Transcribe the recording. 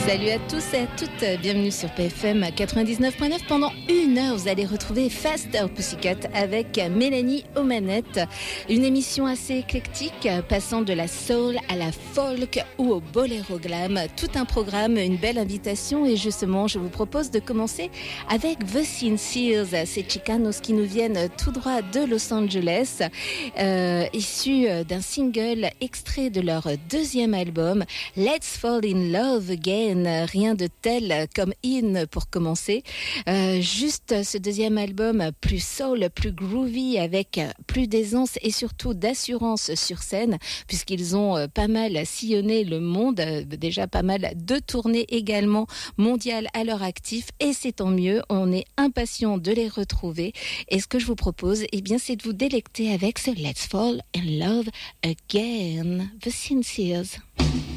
Salut à tous et à toutes, bienvenue sur PFM 99.9. Pendant une heure, vous allez retrouver Faster Pussycat avec Mélanie aux manettes. Une émission assez éclectique, passant de la soul à la folk ou au boléro glam. Tout un programme, une belle invitation et justement, je vous propose de commencer avec The Sincers, ces Chicanos qui nous viennent tout droit de Los Angeles, issus d'un single extrait de leur deuxième album, Let's Fall in Love Again. Rien de tel comme In pour commencer. Juste ce deuxième album plus soul, plus groovy, avec plus d'aisance et surtout d'assurance sur scène, puisqu'ils ont pas mal sillonné le monde, déjà pas mal de tournées également mondiales à leur actif, et c'est tant mieux, on est impatient de les retrouver. Et ce que je vous propose, eh bien, c'est de vous délecter avec ce Let's Fall in Love Again, The Sincers.